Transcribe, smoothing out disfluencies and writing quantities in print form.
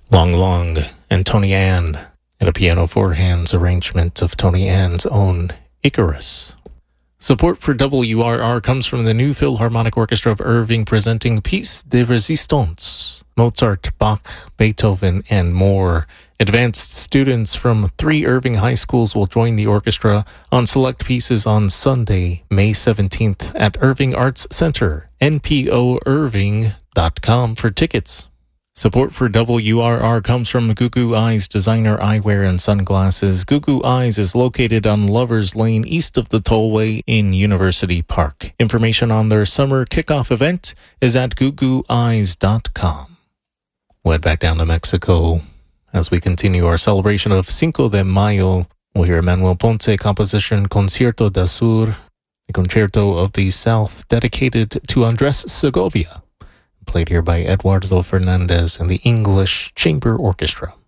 Long Long and Tony Ann at a piano four hands arrangement of Tony Ann's own Icarus. Support for WRR comes from the New Philharmonic Orchestra of Irving presenting Pièces de Résistance, Mozart, Bach, Beethoven, and more. Advanced students from 3 Irving high schools will join the orchestra on select pieces on Sunday, May 17th at Irving Arts Center, npoirving.com for tickets. Support for WRR comes from Gugu Eyes Designer Eyewear and Sunglasses. Gugu Eyes is located on Lovers Lane east of the tollway in University Park. Information on their summer kickoff event is at gugueyes.com. We'll head back down to Mexico as we continue our celebration of Cinco de Mayo. We'll hear Manuel Ponce composition Concierto del Sur, the Concerto of the South dedicated to Andres Segovia, played here by Eduardo Fernandez and the English Chamber Orchestra.